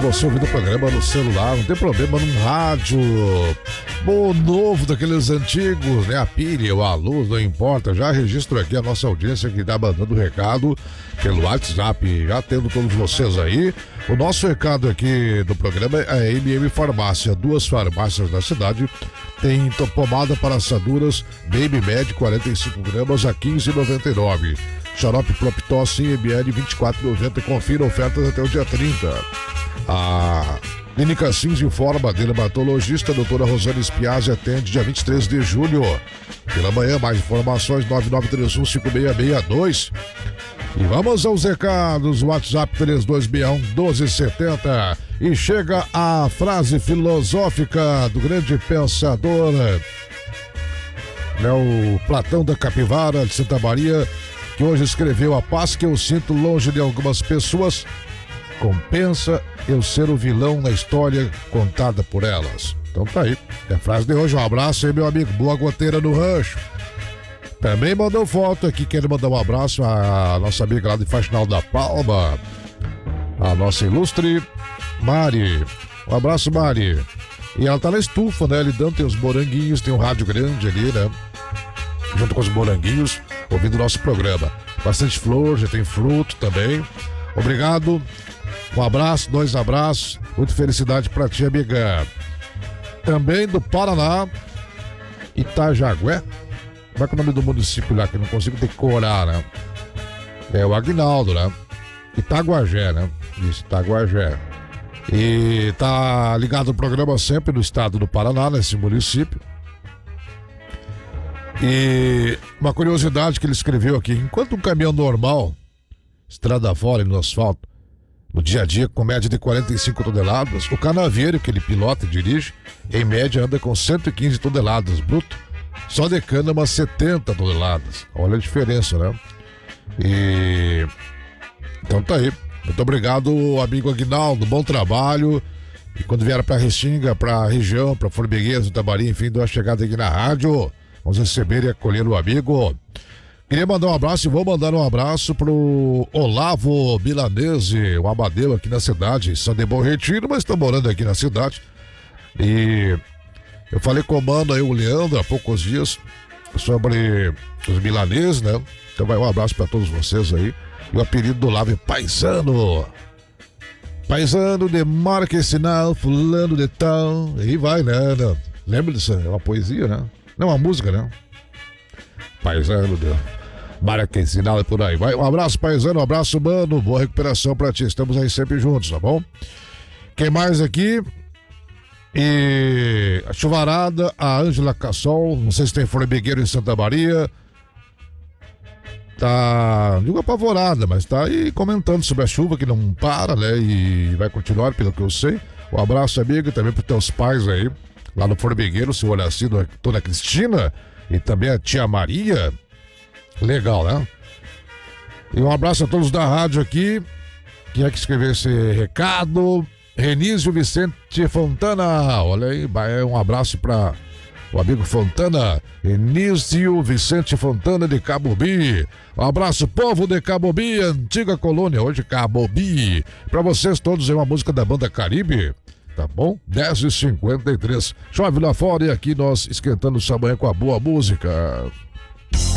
você ouvindo o programa no celular, não tem problema, num rádio bom, novo, daqueles antigos, né? A pilha ou a luz, não importa. Já registro aqui a nossa audiência que tá mandando recado pelo WhatsApp, já tendo todos vocês aí. O nosso recado aqui do programa é a MM Farmácia, 2 farmácias na cidade. Tem pomada para assaduras Baby Med 45 gramas a R$ 15,99. Xarope Proptoss ml 24,90. Confira ofertas até o dia 30. A Clínica Sims informa, a dermatologista a doutora Rosane Spiazzi atende dia 23 de julho. Pela manhã, mais informações 9931-5662. E vamos aos recados, WhatsApp 3261-1270. E chega a frase filosófica do grande pensador, né, o Platão da Capivara de Santa Maria, que hoje escreveu: a paz que eu sinto longe de algumas pessoas compensa eu ser o vilão na história contada por elas. Então tá aí, é a frase de hoje. Um abraço aí, meu amigo, boa goteira no rancho. Também mandou foto aqui, quero mandar um abraço à nossa amiga lá de Faxinal da Palma, a nossa ilustre Mari. Um abraço, Mari. E ela tá na estufa, né, lidando, tem os moranguinhos, tem um rádio grande ali, né, junto com os moranguinhos, ouvindo o nosso programa. Bastante flor, já tem fruto também. Obrigado, um abraço, 2 abraços, muita felicidade pra ti, amiga. Também do Paraná, Itajagué. Como é que é o nome do município lá que eu não consigo decorar, né? É o Aguinaldo, né? Itaguajé, né? Isso, Itaguajé. E tá ligado no programa sempre no estado do Paraná, nesse município. E uma curiosidade que ele escreveu aqui: enquanto um caminhão normal, estrada fora e no asfalto, no dia a dia com média de 45 toneladas, o canavieiro que ele pilota e dirige, em média anda com 115 toneladas bruto. Só de cana umas 70 toneladas. Olha a diferença, né? E então tá aí. Muito obrigado, amigo Aguinaldo. Bom trabalho. E quando vier pra Restinga, pra região, pra Formigueiras, Itabari, enfim, deu uma chegada aqui na rádio. Vamos receber e acolher o amigo. Queria mandar um abraço e vou mandar um abraço pro Olavo Milanese, o Amadeu aqui na cidade. São de Bom Retiro, mas estão morando aqui na cidade. E eu falei com o mano aí, o Leandro, há poucos dias, sobre os milaneses, né? Então vai um abraço pra todos vocês aí. E o apelido do Olavo é Paisano. Paisano de marca e sinal, fulano de tal. E vai, né? Lembra disso? É uma poesia, né? Não, uma música, né? Paisano de marca e sinal e por aí. Vai, um abraço, Paisano, um abraço, mano. Boa recuperação pra ti. Estamos aí sempre juntos, tá bom? Quem mais aqui? E a chuvarada, a Ângela Cassol, não sei se tem formigueiro em Santa Maria, tá, não digo apavorada, mas tá aí comentando sobre a chuva que não para, né, e vai continuar, pelo que eu sei. Um abraço, amigo, também pros teus pais aí, lá no formigueiro, seu Olhaci, Dona Cristina, e também a tia Maria. Legal, né? E um abraço a todos da rádio aqui. Quem é que escreveu esse recado? Renísio Vicente Fontana, olha aí, um abraço para o amigo Fontana, Renísio Vicente Fontana de Cabobi. Um abraço, povo de Cabobi, antiga colônia, hoje Cabobi. Para vocês todos é uma música da banda Caribe, tá bom? 10h53. Chove lá fora e aqui nós esquentando essa manhã com a boa música.